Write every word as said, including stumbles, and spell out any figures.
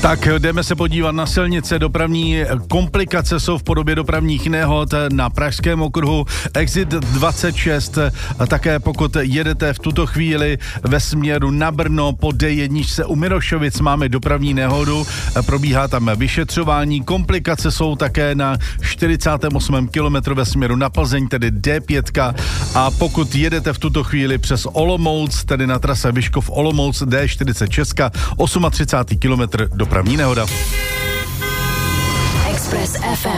Tak jdeme se podívat na silnice. Dopravní komplikace jsou v podobě dopravních nehod na Pražském okruhu Exit dvacet šest. A také pokud jedete v tuto chvíli ve směru na Brno po D jedna u Mirošovic, máme dopravní nehodu. Probíhá tam vyšetřování. Komplikace jsou také na čtyřicátém osmém kilometru ve směru na Plzeň, tedy D pět. A pokud jedete v tuto chvíli přes Olomouc, tedy na trase Vyškov Olomouc D čtyřicet šest, třicátý osmý kilometr dopravní nehoda. Express F M.